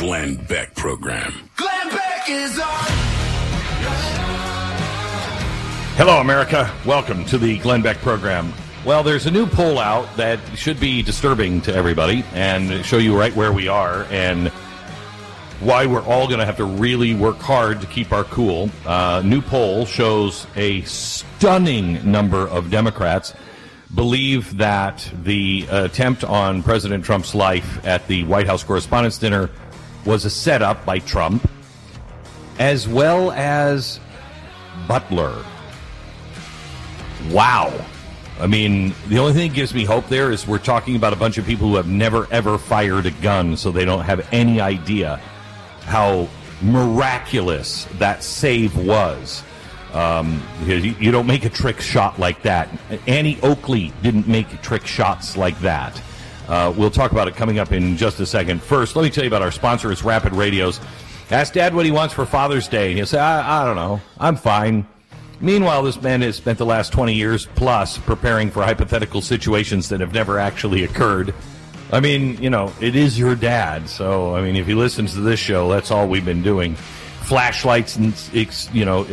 Glenn Beck Program. Glenn Beck is on. Hello, America. Welcome to the Glenn Beck Program. Well, there's a new poll out that should be disturbing to everybody and show you right where we are and why we're all going to have to really work hard to keep our cool. New poll shows a stunning number of Democrats believe that the attempt on President Trump's life at the White House Correspondents' Dinner was a setup by Trump, as well as Butler. Wow. I mean, the only thing that gives me hope there is we're talking about a bunch of people who have never, ever fired a gun, so they don't have any idea how miraculous that save was. You don't make a trick shot like that. Annie Oakley didn't make trick shots like that. We'll talk about it coming up in just a second. First, let me tell you about our sponsor. It's Rapid Radios. Ask Dad what he wants for Father's Day. He'll say, I don't know. I'm fine. Meanwhile, this man has spent the last 20 years plus preparing for hypothetical situations that have never actually occurred. I mean, you know, it is your dad. So, I mean, if he listens to this show, that's all we've been doing. Flashlights and is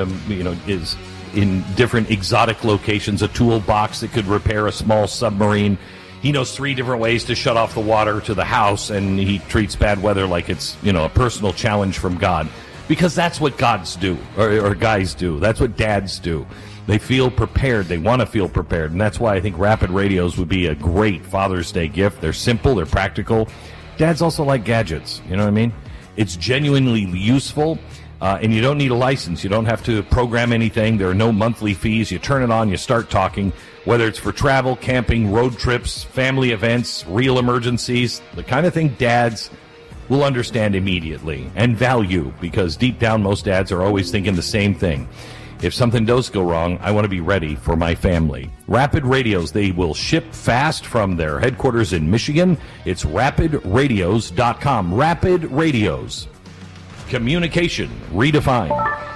in different exotic locations, a toolbox that could repair a small submarine. He knows 3 different ways to shut off the water to the house, and he treats bad weather like it's, a personal challenge from God. Because that's what gods do, or guys do. That's what dads do. They feel prepared. They want to feel prepared. And that's why I think Rapid Radios would be a great Father's Day gift. They're simple. They're practical. Dads also like gadgets. You know what I mean? It's genuinely useful. And you don't need a license. You don't have to program anything. There are no monthly fees. You turn it on, you start talking, whether it's for travel, camping, road trips, family events, real emergencies, the kind of thing dads will understand immediately and value, because deep down most dads are always thinking the same thing. If something does go wrong, I want to be ready for my family. Rapid Radios, they will ship fast from their headquarters in Michigan. It's rapidradios.com. Rapid Radios. Communication redefined.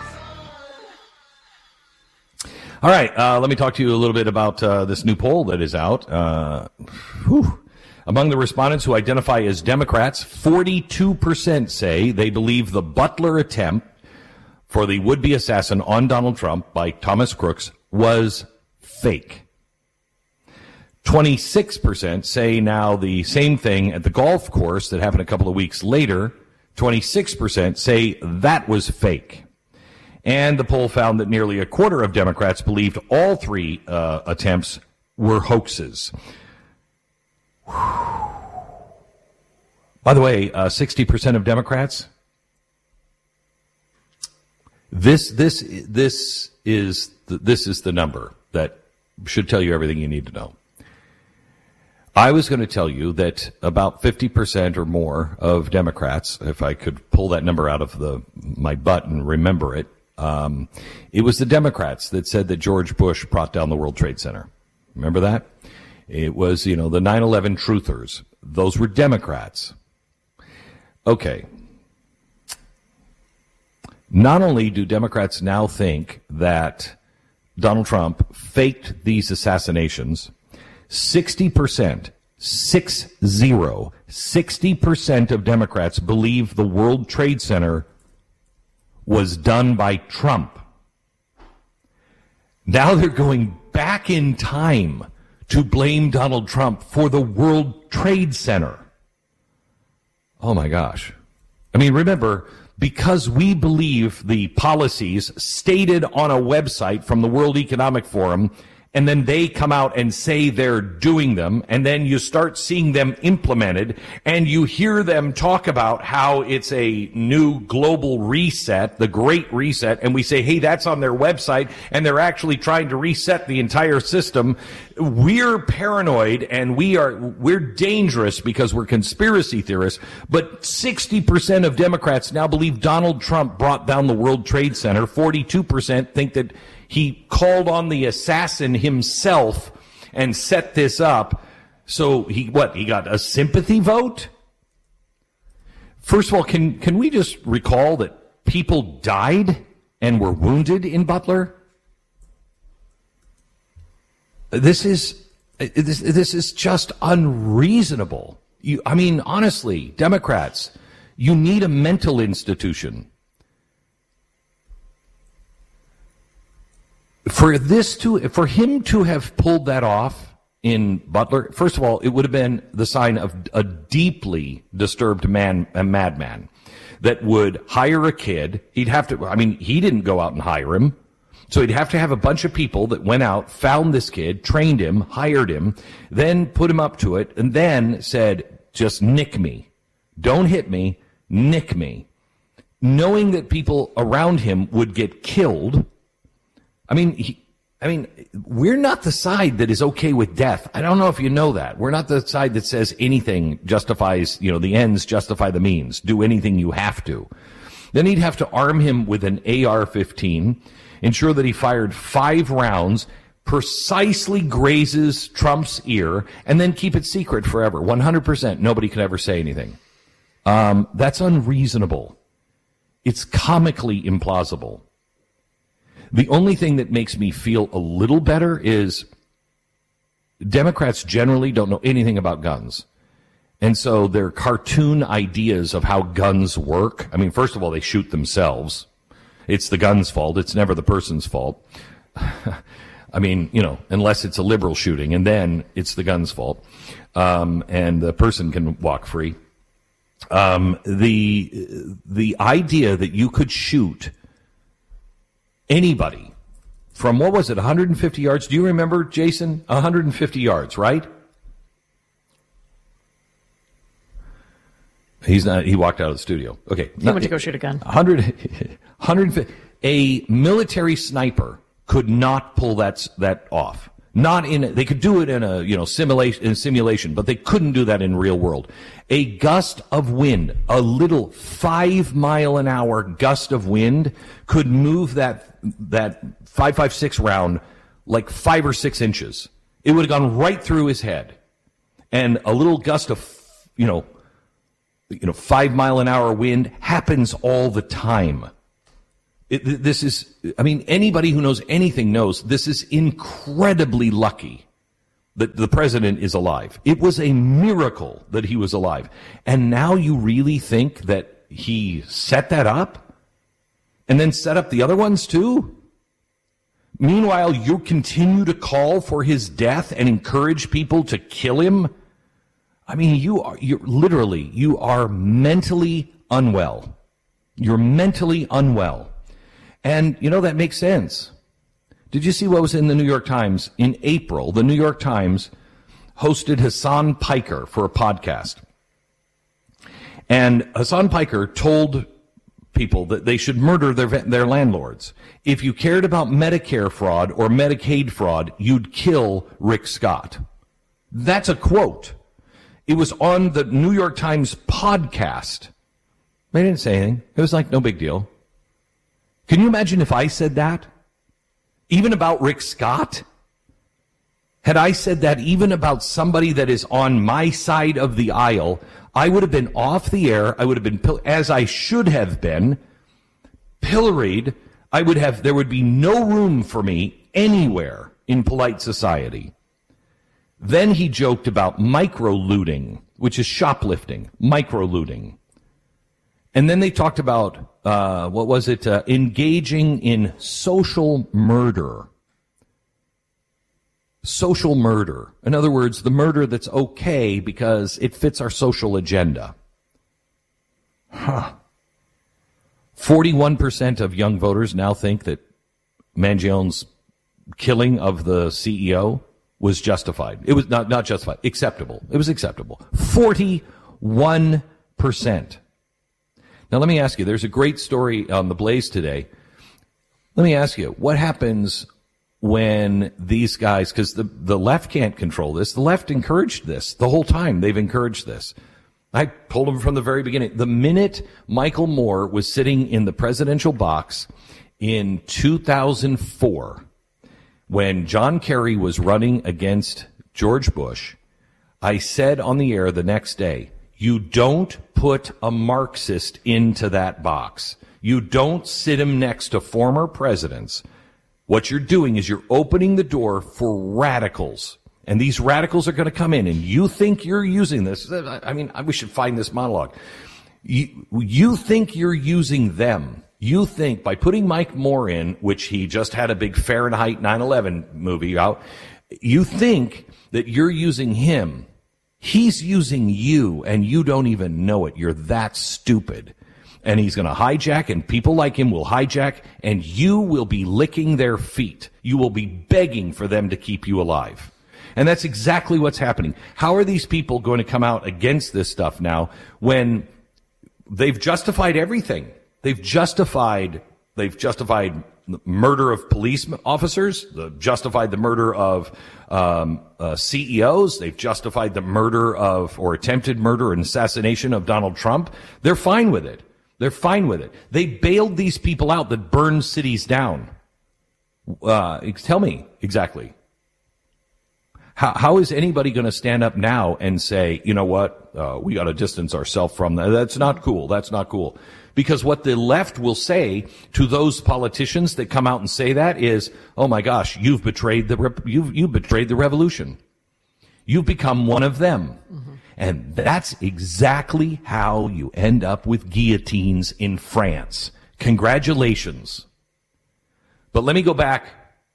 All right, let me talk to you a little bit about this new poll that is out. Among the respondents who identify as Democrats, 42% say they believe the Butler attempt for the would-be assassin on Donald Trump by Thomas Crooks was fake. 26% say now the same thing at the golf course that happened a couple of weeks later. 26% say that was fake. And the poll found that nearly a quarter of Democrats believed all 3 attempts were hoaxes. By the way, 60% of Democrats, this is the number that should tell you everything you need to know. I was going to tell you that about 50% or more of Democrats, if I could pull that number out of my butt and remember it, it was the Democrats that said that George Bush brought down the World Trade Center. Remember that? It was, the 9/11 truthers. Those were Democrats. Okay. Not only do Democrats now think that Donald Trump faked these assassinations, 60%, 60% of Democrats believe the World Trade Center was done by Trump. Now they're going back in time to blame Donald Trump for the World Trade Center. Oh my gosh. I mean, remember, because we believe the policies stated on a website from the World Economic Forum, and then they come out and say they're doing them, and then you start seeing them implemented, and you hear them talk about how it's a new global reset, the Great Reset, and we say, hey, that's on their website, and they're actually trying to reset the entire system. We're paranoid, and we're dangerous because we're conspiracy theorists, but 60% of Democrats now believe Donald Trump brought down the World Trade Center. 42% think that he called on the assassin himself and set this up. So he got a sympathy vote? First of all, can we just recall that people died and were wounded in Butler? This is just unreasonable. Honestly, Democrats, You need a mental institution. For him to have pulled that off in Butler, first of all, it would have been the sign of a deeply disturbed madman that would hire a kid. He'd have to, he didn't go out and hire him. So he'd have to have a bunch of people that went out, found this kid, trained him, hired him, then put him up to it, and then said, just nick me. Don't hit me, nick me. Knowing that people around him would get killed. We're not the side that is okay with death. I don't know if you know that. We're not the side that says anything justifies, the ends justify the means. Do anything you have to. Then he'd have to arm him with an AR-15, ensure that he fired 5 rounds, precisely grazes Trump's ear, and then keep it secret forever. 100%. Nobody could ever say anything. That's unreasonable. It's comically implausible. The only thing that makes me feel a little better is Democrats generally don't know anything about guns. And so their cartoon ideas of how guns work, first of all, they shoot themselves. It's the gun's fault. It's never the person's fault. Unless it's a liberal shooting, and then it's the gun's fault. And the person can walk free. The idea that you could shoot anybody from, 150 yards? Do you remember, Jason? 150 yards, right? He's not, he walked out of the studio. Okay. He went to go shoot a gun. 150. A military sniper could not pull that off. They could do it in a simulation, but they couldn't do that in real world. A gust of wind, a little 5-mile-an-hour gust of wind could move that 5.56 round like 5 or 6 inches. It would have gone right through his head. And a little gust of, 5-mile-an-hour wind happens all the time. Anybody who knows anything knows this is incredibly lucky that the president is alive. It was a miracle that he was alive. And now you really think that he set that up? And then set up the other ones too? Meanwhile, you continue to call for his death and encourage people to kill him? You are mentally unwell. You're mentally unwell. And, that makes sense. Did you see what was in the New York Times? In April, the New York Times hosted Hassan Piker for a podcast. And Hassan Piker told people that they should murder their landlords. If you cared about Medicare fraud or Medicaid fraud, you'd kill Rick Scott. That's a quote. It was on the New York Times podcast. They didn't say anything. It was like no big deal. Can you imagine if I said that? Even about Rick Scott? Had I said that even about somebody that is on my side of the aisle, I would have been off the air. I would have been, as I should have been, pilloried. There would be no room for me anywhere in polite society. Then he joked about micro-looting, which is shoplifting, micro-looting. And then they talked about, engaging in social murder. Social murder. In other words, the murder that's okay because it fits our social agenda. 41% of young voters now think that Mangione's killing of the CEO was justified. It was not justified, acceptable. It was acceptable. 41%. Now, let me ask you, there's a great story on The Blaze today. Let me ask you, what happens when these guys, because the left can't control this, the left encouraged this the whole time. They've encouraged this. I told them from the very beginning, the minute Michael Moore was sitting in the presidential box in 2004, when John Kerry was running against George Bush, I said on the air the next day, you don't put a Marxist into that box. You don't sit him next to former presidents. What you're doing is you're opening the door for radicals. And these radicals are going to come in, and you think you're using this. We should find this monologue. You think you're using them. You think by putting Mike Moore in, which he just had a big Fahrenheit 9/11 movie out, you think that you're using him. He's using you, and you don't even know it. You're that stupid. And he's going to hijack, and people like him will hijack, and you will be licking their feet. You will be begging for them to keep you alive. And that's exactly what's happening. How are these people going to come out against this stuff now when they've justified everything? They've justified murder of police officers. They've justified the murder of CEOs. They've justified the murder of, or attempted murder and assassination of Donald Trump. They're fine with it. They're fine with it. They bailed these people out that burned cities down. Tell me exactly. How is anybody going to stand up now and say, you know what, we got to distance ourselves from that? That's not cool. That's not cool. Because what the left will say to those politicians that come out and say that is, oh my gosh, you've betrayed you've betrayed the revolution. You've become one of them. Mm-hmm. And that's exactly how you end up with guillotines in France. Congratulations. But let me go back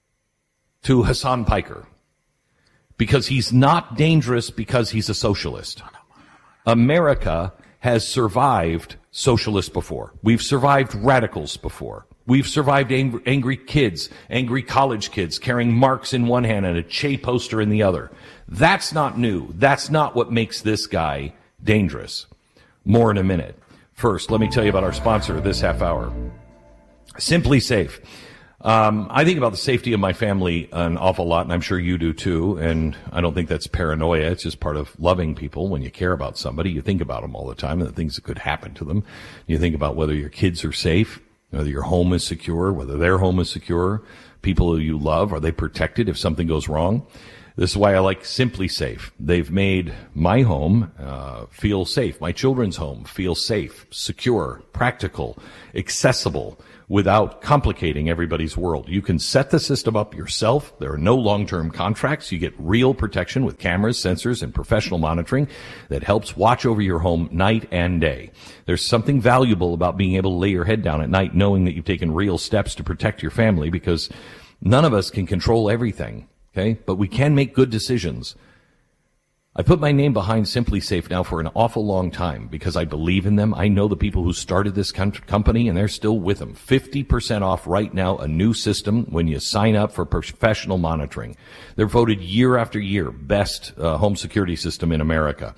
to Hassan Piker. Because he's not dangerous because he's a socialist. America has survived socialists before. We've survived radicals before. We've survived angry kids, angry college kids carrying Marx in one hand and a Che poster in the other. That's not new. That's not what makes this guy dangerous. More in a minute. First, let me tell you about our sponsor this half hour. Simply Safe. I think about the safety of my family an awful lot, and I'm sure you do too, and I don't think that's paranoia. It's just part of loving people. When you care about somebody, you think about them all the time and the things that could happen to them. You think about whether your kids are safe, whether your home is secure, whether their home is secure, people who you love, are they protected if something goes wrong? This is why I like Simply Safe. They've made my home feel safe, my children's home feel safe, secure, practical, accessible, without complicating everybody's world. You can set the system up yourself. There are no long-term contracts. You get real protection with cameras, sensors, and professional monitoring that helps watch over your home night and day. There's something valuable about being able to lay your head down at night knowing that you've taken real steps to protect your family, because none of us can control everything, okay? But we can make good decisions. I put my name behind Simply Safe now for an awful long time because I believe in them. I know the people who started this company, and they're still with them. 50% off right now, a new system when you sign up for professional monitoring. They're voted year after year best home security system in America.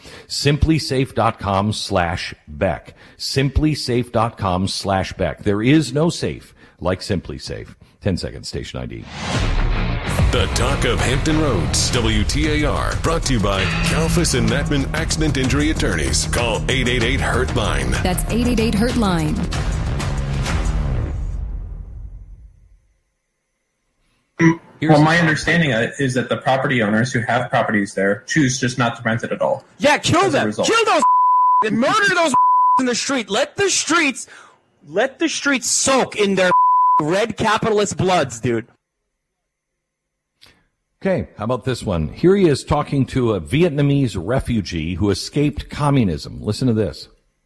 Simplysafe.com/Beck. Simplysafe.com/Beck. There is no safe like Simply Safe. 10 seconds, station ID. The Talk of Hampton Roads, WTAR, brought to you by Kalfas and Natman Accident Injury Attorneys. Call 888-HURT-LINE. That's 888-HURT-LINE. Well, my understanding is that the property owners who have properties there choose just not to rent it at all. Yeah, kill them. Kill those and murder those in the street. Let the streets soak in their red capitalist bloods, dude. Okay, how about this one? Here he is talking to a Vietnamese refugee who escaped communism. Listen to this.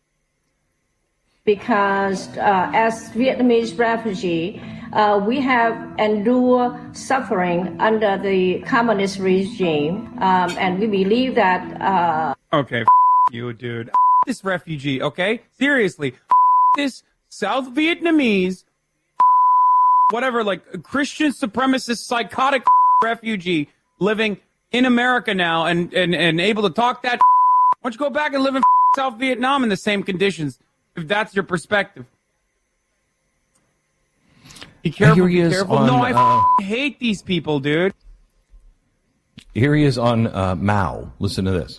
Because as Vietnamese refugee, we have endured suffering under the communist regime, and we believe that... Okay, you, dude. This refugee, okay? Seriously. This South Vietnamese, whatever, like, Christian supremacist, psychotic refugee living in America now and able to talk that. Why don't you go back and live in South Vietnam in the same conditions, if that's your perspective? Be careful, be careful. No, I hate these people, dude. Here he is on Mao. Listen to this.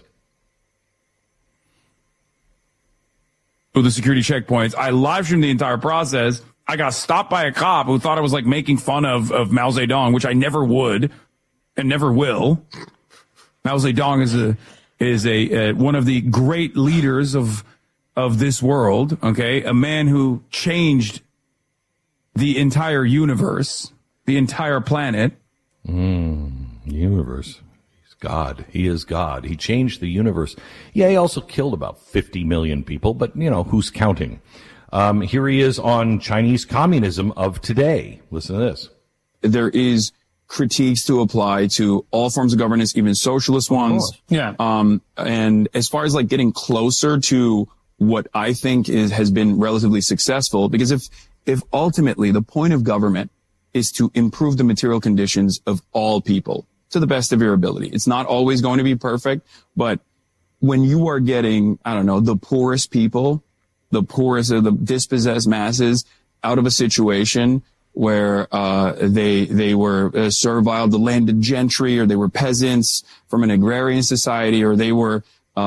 With the security checkpoints, I live streamed the entire process. I got stopped by a cop who thought I was like making fun of Mao Zedong, which I never would and never will. Mao Zedong is a one of the great leaders of this world. Okay, a man who changed the entire universe, the entire planet. Universe. He's God. He is God. He changed the universe. Yeah, he also killed about 50 million people, but, who's counting? Here he is on Chinese communism of today. Listen to this. There is critiques to apply to all forms of governance, even socialist ones. Yeah. And as far as like getting closer to what I think has been relatively successful, because if ultimately the point of government is to improve the material conditions of all people to the best of your ability, it's not always going to be perfect, but when you are getting, the poorest people, the poorest of the dispossessed masses out of a situation where they were servile, the landed gentry, or they were peasants from an agrarian society, or they were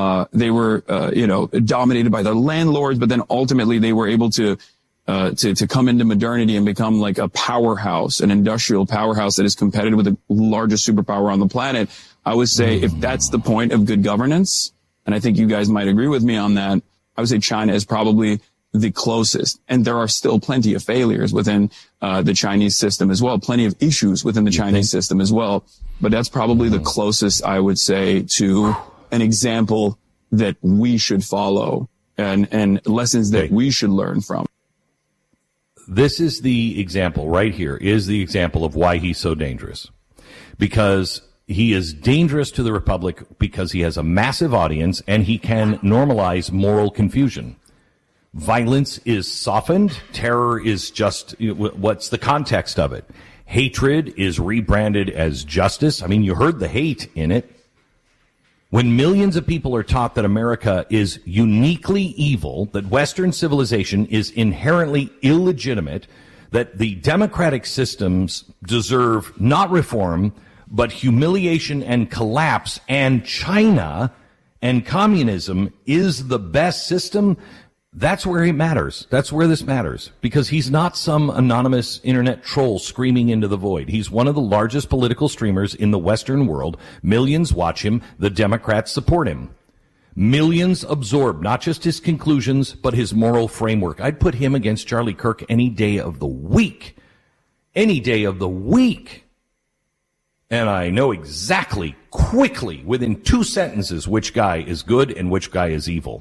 dominated by their landlords, but then ultimately they were able to come into modernity and become like a powerhouse, an industrial powerhouse that is competitive with the largest superpower on the planet. I would say if that's the point of good governance, and I think you guys might agree with me on that, I would say China is probably the closest. And there are still plenty of failures within the Chinese system as well, plenty of issues within the Chinese system as well. But that's probably the closest, I would say, to an example that we should follow and lessons that we should learn from. This is the example right here, is the example of why he's so dangerous. Because he is dangerous to the Republic because he has a massive audience and he can normalize moral confusion. Violence is softened. Terror is just, what's the context of it? Hatred is rebranded as justice. I mean, you heard the hate in it. When millions of people are taught that America is uniquely evil, that Western civilization is inherently illegitimate, that the democratic systems deserve not reform, but humiliation and collapse, and China and communism is the best system, that's where he matters. That's where this matters. Because he's not some anonymous internet troll screaming into the void. He's one of the largest political streamers in the Western world. Millions watch him. The Democrats support him. Millions absorb not just his conclusions, but his moral framework. I'd put him against Charlie Kirk any day of the week. Any day of the week. And I know exactly, quickly, within 2 sentences, which guy is good and which guy is evil.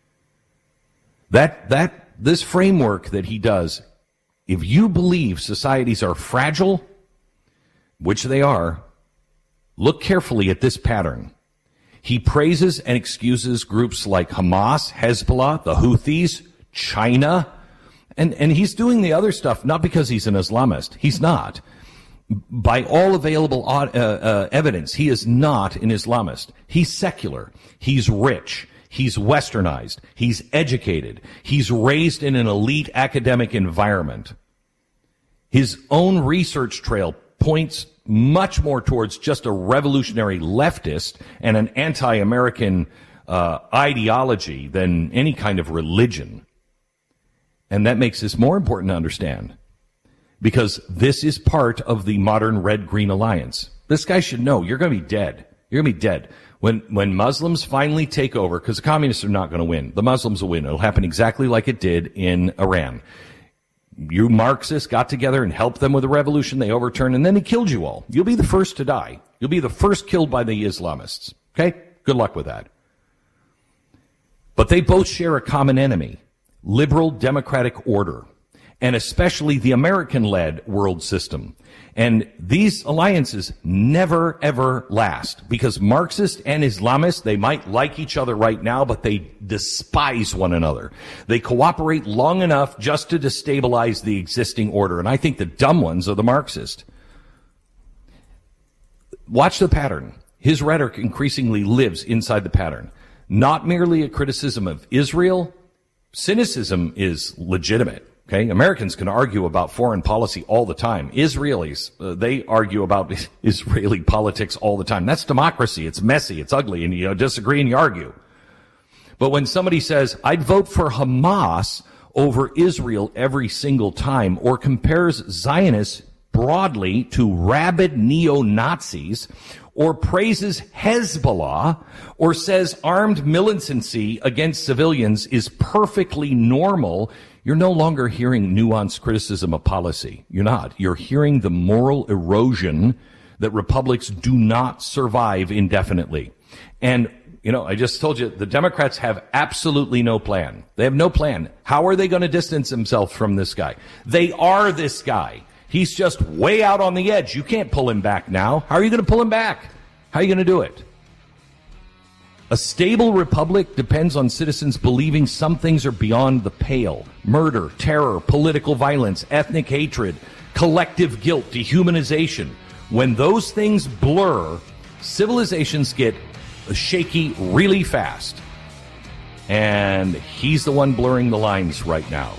This framework that he does, if you believe societies are fragile, which they are, look carefully at this pattern. He praises and excuses groups like Hamas, Hezbollah, the Houthis, China, and he's doing the other stuff not because he's an Islamist. He's not. By all available evidence, he is not an Islamist. He's secular. He's rich. He's westernized. He's educated. He's raised in an elite academic environment. His own research trail points much more towards just a revolutionary leftist and an anti-American ideology than any kind of religion. And that makes this more important to understand, because this is part of the modern red-green alliance. This guy should know you're going to be dead. You're going to be dead. When Muslims finally take over, because the communists are not going to win. The Muslims will win. It'll happen exactly like it did in Iran. You Marxists got together and helped them with a revolution. They overturned, and then they killed you all. You'll be the first to die. You'll be the first killed by the Islamists. Okay? Good luck with that. But they both share a common enemy, liberal democratic order, and especially the American-led world system. And these alliances never, ever last, because Marxists and Islamists, they might like each other right now, but they despise one another. They cooperate long enough just to destabilize the existing order. And I think the dumb ones are the Marxists. Watch the pattern. His rhetoric increasingly lives inside the pattern. Not merely a criticism of Israel. Cynicism is legitimate. Okay, Americans can argue about foreign policy all the time. Israelis, they argue about Israeli politics all the time. That's democracy. It's messy. It's ugly. And you disagree and you argue. But when somebody says, I'd vote for Hamas over Israel every single time, or compares Zionists broadly to rabid neo-Nazis, or praises Hezbollah, or says armed militancy against civilians is perfectly normal, you're no longer hearing nuanced criticism of policy. You're not. You're hearing the moral erosion that republics do not survive indefinitely. And, I just told you, the Democrats have absolutely no plan. They have no plan. How are they going to distance themselves from this guy? They are this guy. He's just way out on the edge. You can't pull him back now. How are you going to pull him back? How are you going to do it? A stable republic depends on citizens believing some things are beyond the pale. Murder, terror, political violence, ethnic hatred, collective guilt, dehumanization. When those things blur, civilizations get shaky really fast. And he's the one blurring the lines right now.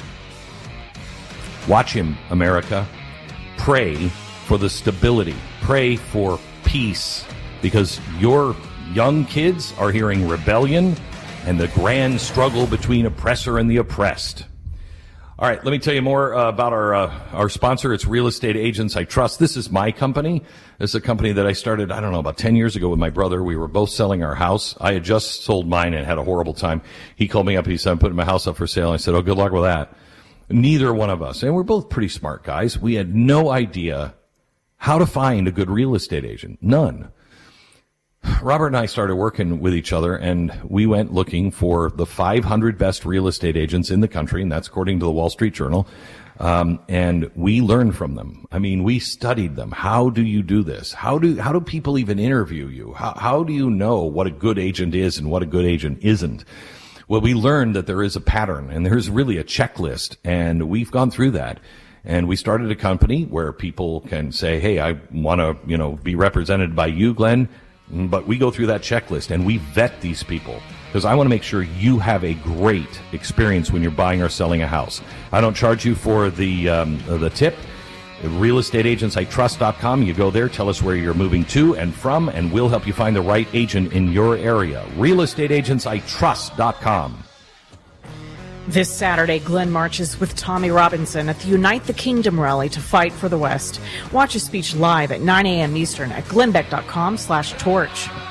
Watch him, America. Pray for the stability. Pray for peace. Because your young kids are hearing rebellion and the grand struggle between oppressor and the oppressed. All right, let me tell you more about our sponsor. It's Real Estate Agents I Trust. This is my company. This is a company that I started, about 10 years ago with my brother. We were both selling our house. I had just sold mine and had a horrible time. He called me up. He said, I'm putting my house up for sale. I said, oh, good luck with that. Neither one of us, and we're both pretty smart guys, we had no idea how to find a good real estate agent. None. Robert and I started working with each other, and we went looking for the 500 best real estate agents in the country, and that's according to the Wall Street Journal. And we learned from them. I mean, we studied them. How do you do this? How do people even interview you? How do you know what a good agent is and what a good agent isn't? Well, we learned that there is a pattern, and there's really a checklist, and we've gone through that. And we started a company where people can say, hey, I want to, be represented by you, Glenn. But we go through that checklist and we vet these people because I want to make sure you have a great experience when you're buying or selling a house. I don't charge you for the tip. RealestateAgentsITrust.com. You go there, tell us where you're moving to and from, and we'll help you find the right agent in your area. RealestateAgentsITrust.com. This Saturday, Glenn marches with Tommy Robinson at the Unite the Kingdom rally to fight for the West. Watch his speech live at 9 a.m. Eastern at glennbeck.com/torch.